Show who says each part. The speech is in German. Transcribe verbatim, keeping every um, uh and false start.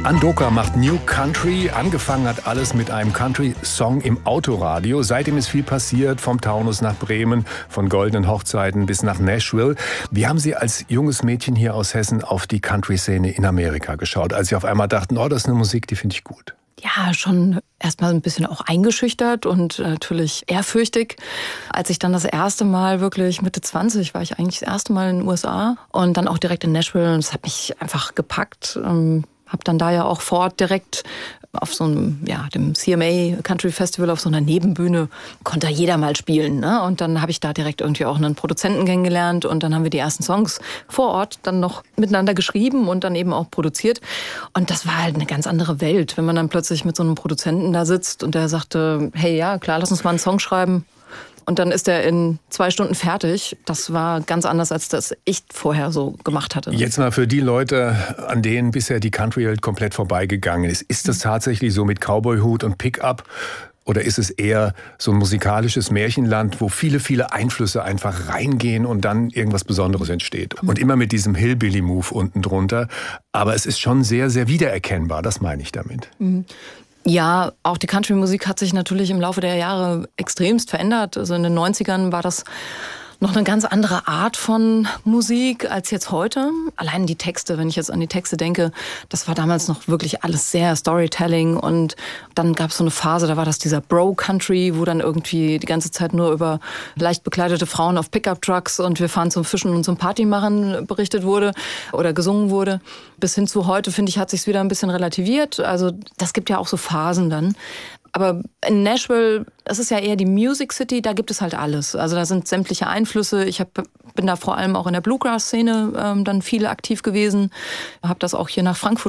Speaker 1: Andoka macht New Country. Angefangen hat alles mit einem Country-Song im Autoradio. Seitdem ist viel passiert, vom Taunus nach Bremen, von goldenen Hochzeiten bis nach Nashville. Wie haben Sie als junges Mädchen hier aus Hessen auf die Country-Szene in Amerika geschaut, als Sie auf einmal dachten, oh, das ist eine Musik, die finde ich gut?
Speaker 2: Ja, schon erstmal ein bisschen auch eingeschüchtert und natürlich ehrfürchtig. Als ich dann das erste Mal wirklich Mitte zwanzig war, ich eigentlich das erste Mal in den U S A und dann auch direkt in Nashville. Und das hat mich einfach gepackt. Ähm, Hab dann da ja auch vor Ort direkt auf so einem, ja, dem C M A Country Festival auf so einer Nebenbühne konnte da jeder mal spielen, ne? Und dann habe ich da direkt irgendwie auch einen Produzenten kennengelernt und dann haben wir die ersten Songs vor Ort dann noch miteinander geschrieben und dann eben auch produziert. Und das war halt eine ganz andere Welt, wenn man dann plötzlich mit so einem Produzenten da sitzt und der sagte, hey, ja, klar, lass uns mal einen Song schreiben. Und dann ist er in zwei Stunden fertig. Das war ganz anders, als das ich vorher so gemacht hatte.
Speaker 1: Jetzt mal für die Leute, an denen bisher die Country-Welt komplett vorbeigegangen ist. Ist das tatsächlich so mit Cowboy-Hut und Pickup? Oder ist es eher so ein musikalisches Märchenland, wo viele, viele Einflüsse einfach reingehen und dann irgendwas Besonderes entsteht? Und immer mit diesem Hillbilly-Move unten drunter. Aber es ist schon sehr, sehr wiedererkennbar. Das meine ich damit.
Speaker 2: Mhm. Ja, auch die Country-Musik hat sich natürlich im Laufe der Jahre extremst verändert. Also in den neunzigern war das noch eine ganz andere Art von Musik als jetzt heute. Allein die Texte, wenn ich jetzt an die Texte denke, das war damals noch wirklich alles sehr Storytelling. Und dann gab es so eine Phase, da war das dieser Bro-Country, wo dann irgendwie die ganze Zeit nur über leicht bekleidete Frauen auf Pickup-Trucks und wir fahren zum Fischen und zum Partymachen berichtet wurde oder gesungen wurde. Bis hin zu heute, finde ich, hat sich's wieder ein bisschen relativiert. Also das gibt ja auch so Phasen dann. Aber in Nashville, das ist ja eher die Music City, da gibt es halt alles. Also da sind sämtliche Einflüsse. Ich hab, bin da vor allem auch in der Bluegrass-Szene ähm, dann viel aktiv gewesen. Habe das auch hier nach Frankfurt